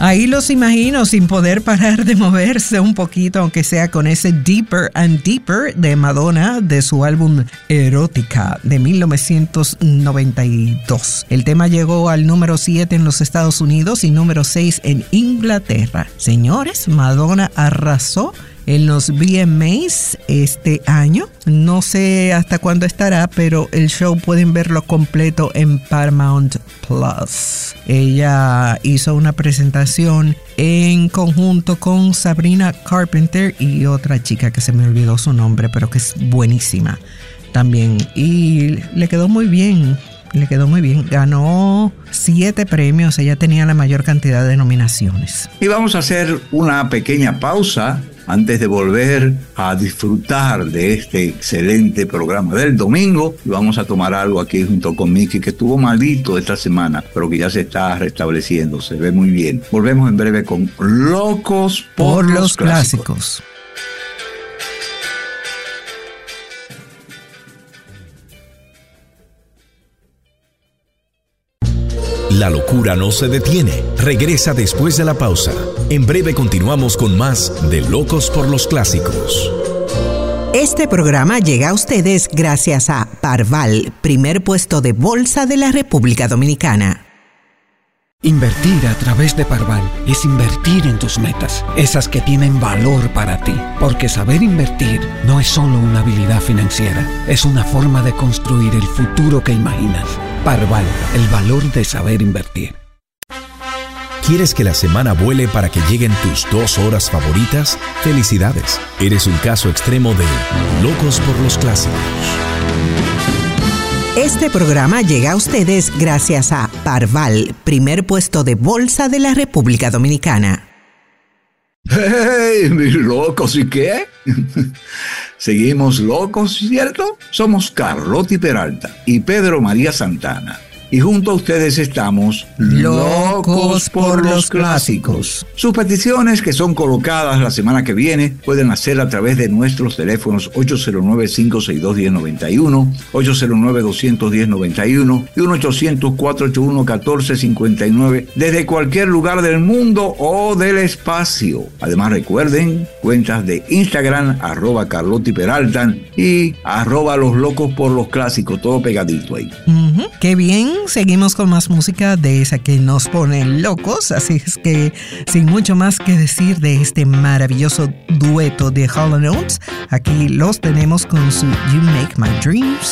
Ahí los imagino sin poder parar de moverse un poquito, aunque sea con ese Deeper and Deeper de Madonna de su álbum Erótica de 1992. El tema llegó al número 7 en los Estados Unidos y número 6 en Inglaterra. Señores, Madonna arrasó en los VMAs este año. No sé hasta cuándo estará, pero el show pueden verlo completo en Paramount Plus. Ella hizo una presentación en conjunto con Sabrina Carpenter y otra chica que se me olvidó su nombre, pero que es buenísima también. Y le quedó muy bien. Le quedó muy bien. Ganó 7 premios. Ella tenía la mayor cantidad de nominaciones. Y vamos a hacer una pequeña pausa antes de volver a disfrutar de este excelente programa del domingo. Y vamos a tomar algo aquí junto con Mickey, que estuvo malito esta semana, pero que ya se está restableciendo. Se ve muy bien. Volvemos en breve con Locos por los Clásicos. La locura no se detiene. Regresa después de la pausa. En breve continuamos con más de Locos por los Clásicos. Este programa llega a ustedes gracias a Parval, primer puesto de bolsa de la República Dominicana. Invertir a través de Parval es invertir en tus metas, esas que tienen valor para ti. Porque saber invertir no es solo una habilidad financiera, es una forma de construir el futuro que imaginas. Parval, el valor de saber invertir. ¿Quieres que la semana vuele para que lleguen tus 2 horas favoritas? ¡Felicidades! Eres un caso extremo de Locos por los Clásicos. Este programa llega a ustedes gracias a Parval, primer puesto de bolsa de la República Dominicana. ¡Hey, mis locos! ¿Y qué? Seguimos locos, ¿cierto? Somos Carlotti Peralta y Pedro María Santana. Y junto a ustedes estamos Locos por los Clásicos. Sus peticiones, que son colocadas la semana que viene, pueden hacer a través de nuestros teléfonos 809-562-1091, 809-210-91 y 1-800-481-1459 desde cualquier lugar del mundo o del espacio. Además, recuerden cuentas de Instagram, @Carlotti Peralta y @Los Locos por los Clásicos, todo pegadito ahí. ¡Qué bien! Seguimos con más música de esa que nos pone locos, así es que sin mucho más que decir de este maravilloso dueto de Hall & Oates, aquí los tenemos con su You Make My Dreams